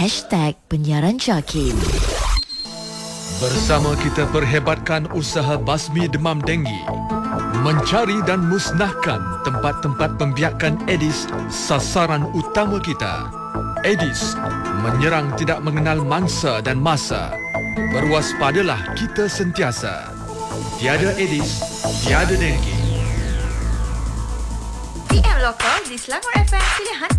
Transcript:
#penyiaran JAKIM. Bersama kita perhebatkan usaha basmi demam denggi. Mencari dan musnahkan tempat-tempat pembiakan Aedes, sasaran utama kita. Aedes menyerang tidak mengenal mangsa dan masa. Berwaspadalah kita sentiasa. Tiada Aedes, tiada denggi. PM Lokal di Selangor FM Pilihan